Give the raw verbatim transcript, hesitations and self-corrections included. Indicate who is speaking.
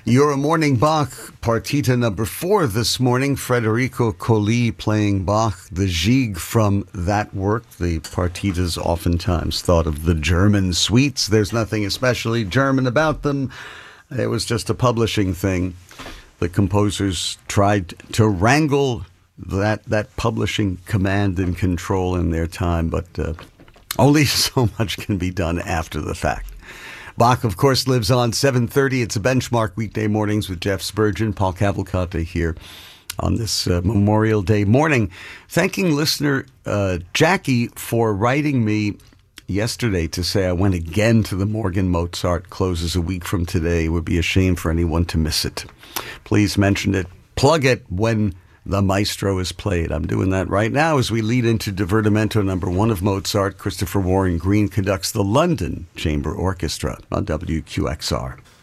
Speaker 1: Your morning Bach, partita number four this morning. Federico Colli playing Bach, the Gigue from that work. The partitas oftentimes thought of the German suites. There's nothing especially German about them. It was just a publishing thing. The composers tried to wrangle that that publishing command and control in their time, but uh, only so much can be done after the fact. Bach, of course, lives on seven thirty. It's a Benchmark weekday mornings with Jeff Spurgeon, Paul Cavalcante here on this uh, Memorial Day morning. Thanking listener uh, Jackie for writing me yesterday to say I went again to the Morgan Mozart. Closes a week from today. It would be a shame for anyone to miss it. Please mention it. Plug it when the maestro is played. I'm doing that right now as we lead into Divertimento number one of Mozart. Christopher Warren Green conducts the London Chamber Orchestra on W Q X R.